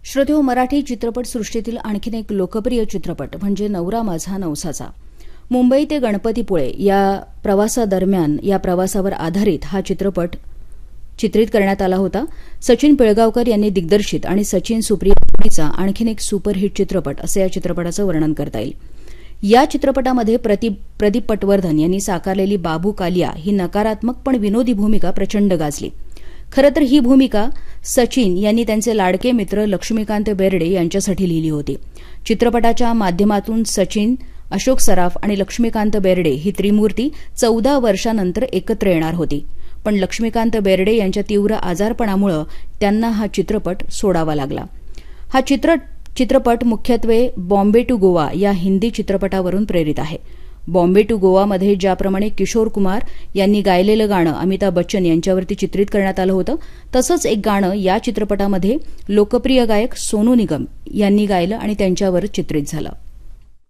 श्रोतेहो, मराठी चित्रपटसृष्टीतील आणखीन एक लोकप्रिय चित्रपट म्हणजे नवरा माझा नवसाचा. मुंबई ते गणपतीपुळे या प्रवासादरम्यान या प्रवासावर आधारित हा चित्रपट चित्रित करण्यात आला होता. सचिन पिळगावकर यांनी दिग्दर्शित आणि सचिन सुप्रिया जोडीचा आणखीन एक सुपरहिट चित्रपट असं या चित्रपटाचं वर्णन करता येईल. या चित्रपटामध्ये प्रदीप पटवर्धन यांनी साकारलेली बाबू कालिया ही नकारात्मक पण विनोदी भूमिका प्रचंड गाजली. खरं तर ही भूमिका सचिन यांनी त्यांचे लाडके मित्र लक्ष्मीकांत बेर्डे यांच्यासाठी लिहिली होती. चित्रपटाच्या माध्यमातून सचिन, अशोक सराफ आणि लक्ष्मीकांत बेर्डे ही त्रिमूर्ती 14 वर्षांनंतर एकत्र येणार होती. पण लक्ष्मीकांत बेर्डे यांच्या तीव्र आजारपणामुळे त्यांना हा चित्रपट सोडावा लागला. हा चित्रपट मुख्यत्वे बॉम्बे टू गोवा या हिंदी चित्रपटावरून प्रेरित आहे. बॉम्बे टू गोवामध्ये ज्याप्रमाणे किशोर कुमार यांनी गायलेलं गाणं अमिताभ बच्चन यांच्यावरती चित्रित करण्यात आलं होतं, तसंच एक गाणं या चित्रपटामध्ये लोकप्रिय गायक सोनू निगम यांनी गायलं आणि त्यांच्यावर चित्रित झालं.